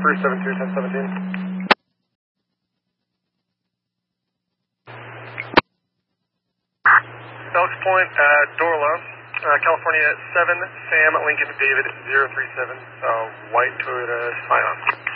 First 72, 1017. Elks Point at Dorla, California 7, Sam Lincoln David 037, white Toyota Scion.